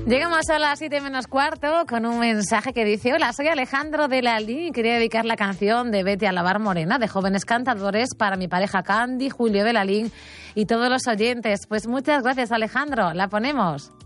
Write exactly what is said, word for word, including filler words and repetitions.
Llegamos a las siete menos cuarto con un mensaje que dice: hola, soy Alejandro de Lalín y quería dedicar la canción de Vete a lavar morena de Jóvenes Cantadores para mi pareja Candy, Julio de Lalín y todos los oyentes. Pues muchas gracias, Alejandro, la ponemos.